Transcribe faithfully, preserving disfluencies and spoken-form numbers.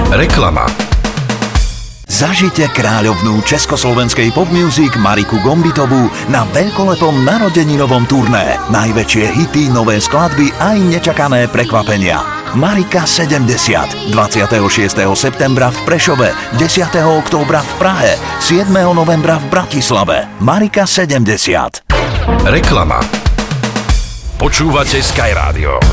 Reklama. Zažite kráľovnú československej pop music Mariku Gombitovú na veľkolepom narodeninovom turné. Najväčšie hity, nové skladby aj nečakané prekvapenia. Marika sedemdesiat. dvadsiateho šiesteho septembra v Prešove, desiateho októbra v Prahe, siedmeho novembra v Bratislave. Marika sedemdesiat. Reklama. Počúvate Sky Radio.